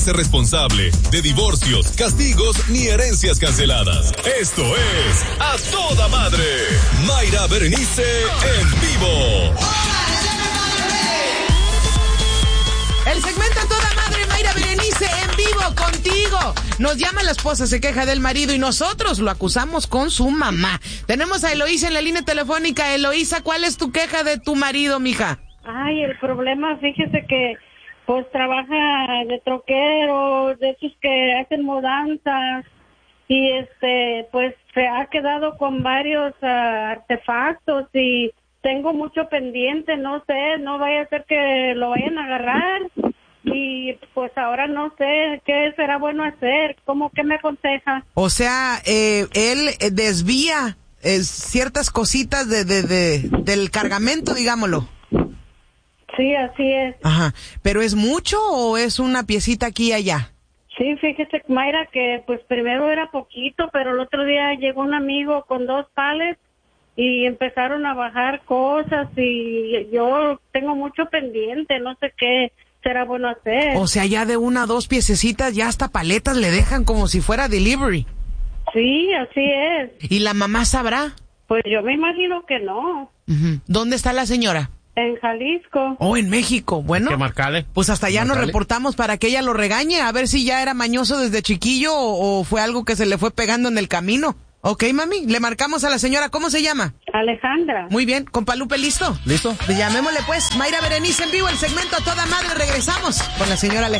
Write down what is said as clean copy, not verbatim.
Responsable de divorcios, castigos ni herencias canceladas. Esto es A Toda Madre. Mayra Berenice en vivo. El segmento A Toda Madre, Mayra Berenice en vivo contigo. Nos llama la esposa, se queja del marido y nosotros lo acusamos con su mamá. Tenemos a Eloísa en la línea telefónica. Eloísa, ¿cuál es tu queja de tu marido, mija? Ay, el problema, fíjese que pues trabaja de troquero, de esos que hacen mudanzas y pues se ha quedado con varios artefactos y tengo mucho pendiente, no sé, no vaya a ser que lo vayan a agarrar y pues ahora no sé qué será bueno hacer. ¿Qué me aconseja? O sea, él desvía ciertas cositas del cargamento, digámoslo. Sí, así es. Ajá, ¿pero es mucho o es una piecita aquí y allá? Sí, fíjese, Mayra, que pues primero era poquito, pero el otro día llegó un amigo con 2 palets y empezaron a bajar cosas y yo tengo mucho pendiente, no sé qué será bueno hacer. O sea, ya de 1 a 2 piececitas, ya hasta paletas le dejan como si fuera delivery. Sí, así es. ¿Y la mamá sabrá? Pues yo me imagino que no. Uh-huh. ¿Dónde está la señora? En Jalisco. Oh, en México. Bueno, ¿qué marcarle? Pues hasta allá nos reportamos para que ella lo regañe, a ver si ya era mañoso desde chiquillo o fue algo que se le fue pegando en el camino. Ok, mami, le marcamos a la señora. ¿Cómo se llama? Alejandra. Muy bien, compa Lupe, ¿listo? ¿Listo? Llamémosle pues. Mayra Berenice en vivo, el segmento A Toda Madre. Regresamos con la señora Alejandra.